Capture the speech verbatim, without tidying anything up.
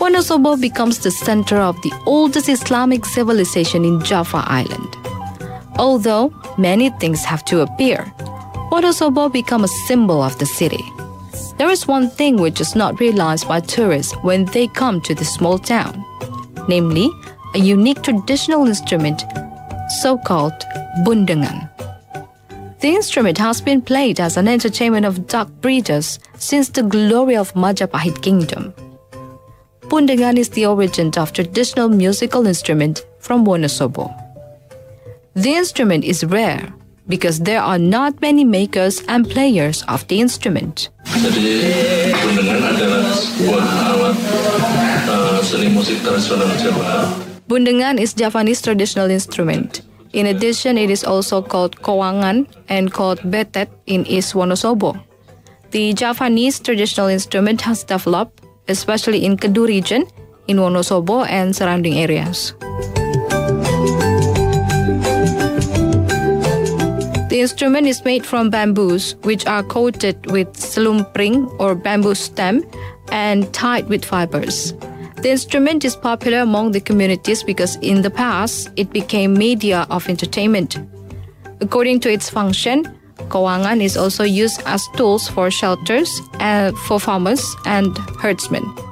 Wonosobo becomes the center of the oldest Islamic civilization in Java Island. Although many things have to appear, Wonosobo becomes a symbol of the city. There is one thing which is not realized by tourists when they come to this small town, namely a unique traditional instrument, so-called bundengan. The instrument has been played as an entertainment of dog breeders since the glory of Majapahit Kingdom. Bundengan is the origin of traditional musical instrument from Wonosobo. The instrument is rare because there are not many makers and players of the instrument. Jadi bundengan adalah sebuah alat uh, seni musik tradisional Jawa. Bundengan is Javanese traditional instrument. In addition, it is also called kowangan and called betet in East Wonosobo. The Javanese traditional instrument has developed, especially in Kedu region, in Wonosobo and surrounding areas. The instrument is made from bamboos, which are coated with selumpring or bamboo stem and tied with fibers. The instrument is popular among the communities because in the past, it became media of entertainment. According to its function, kowangan is also used as tools for shelters and for farmers and herdsmen.